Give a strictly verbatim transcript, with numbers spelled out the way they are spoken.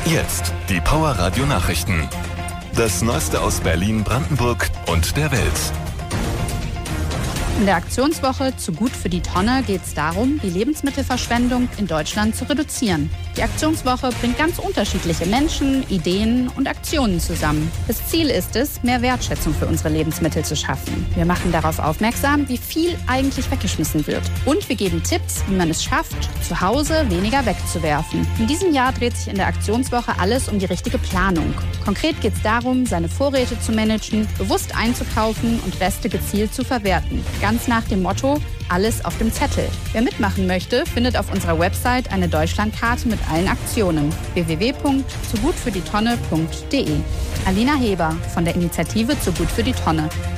Jetzt die Power Radio Nachrichten. Das Neueste aus Berlin, Brandenburg und der Welt. In der Aktionswoche zu Gut für die Tonne geht es darum, die Lebensmittelverschwendung in Deutschland zu reduzieren. Die Aktionswoche bringt ganz unterschiedliche Menschen, Ideen und Aktionen zusammen. Das Ziel ist es, mehr Wertschätzung für unsere Lebensmittel zu schaffen. Wir machen darauf aufmerksam, wie viel eigentlich weggeschmissen wird. Und wir geben Tipps, wie man es schafft, zu Hause weniger wegzuwerfen. In diesem Jahr dreht sich in der Aktionswoche alles um die richtige Planung. Konkret geht es darum, seine Vorräte zu managen, bewusst einzukaufen und Reste gezielt zu verwerten. Ganz nach dem Motto, alles auf dem Zettel. Wer mitmachen möchte, findet auf unserer Website eine Deutschlandkarte mit allen Aktionen. w w w punkt zu gut für die tonne punkt d e. Alina Heber von der Initiative Zu gut für die Tonne.